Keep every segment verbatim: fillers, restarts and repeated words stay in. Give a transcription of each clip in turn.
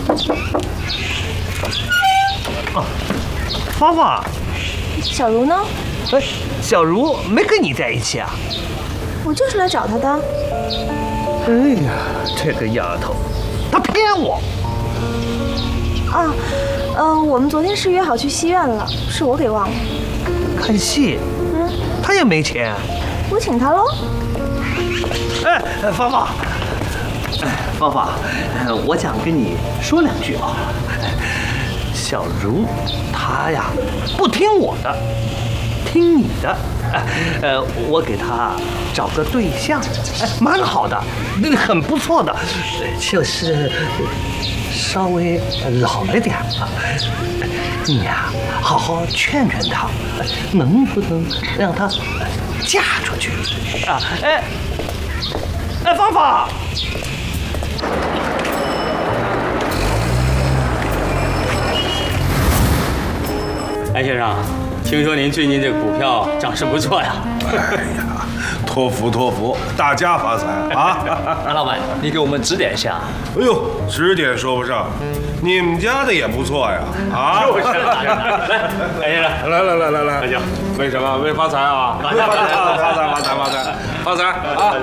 啊，芳芳， 小茹呢？ 哎，小茹没跟你在一起啊？ 我就是来找她的。 哎呀，这个丫头，她骗我。 啊，呃，我们昨天是约好去戏院了，是我给忘了。 看戏？ 嗯， 她也没钱。 我请她喽。 哎，芳芳，芳芳，我想跟你说两句啊。小茹，她呀，不听我的，听你的。呃，我给她找个对象，哎，蛮好的，那个很不错的，就是稍微老了点啊。你呀，好好劝劝她，能不能让她嫁出去啊？哎，哎，芳芳。 哎，先生，听说您最近这个股票涨势不错呀？ 哎呀，托福托福，大家发财啊！ 安老板，你给我们指点一下。 哎呦，指点说不上，你们家的也不错呀！啊， 就是来，哎先生， 来来来来来， 行， 为什么？为发财啊！为发财，发财，发财，发财，发财啊！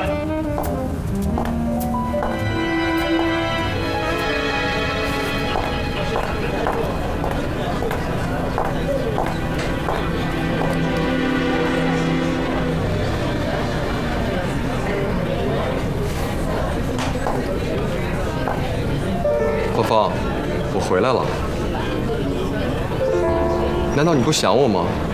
芳芳，我回来了。难道你不想我吗？